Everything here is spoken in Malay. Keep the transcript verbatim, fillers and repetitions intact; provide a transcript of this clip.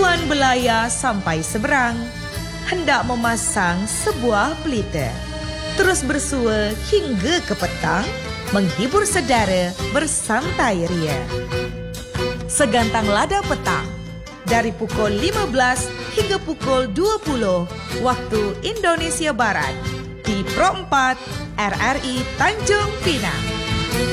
Tuan Belaya sampai seberang, hendak memasang sebuah pelita. Terus bersua hingga ke petang, menghibur saudara bersantai ria. Segantang lada petang, dari pukul lima belas hingga pukul dua puluh waktu Indonesia Barat, di Pro empat R R I Tanjung Pinang.